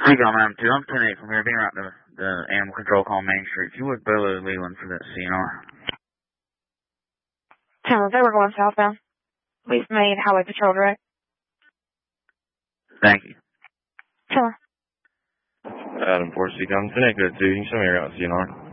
Hey, y'all, I'm 2. I'm 10-8 from here. Being right to the animal control call Main Street. If you would, Bella Leland for that CNR. Tell they were going southbound. We've made highway patrol direct. Thank you. Sure. Adam 4C, I'm 10-8, good 2. You can show me around CNR.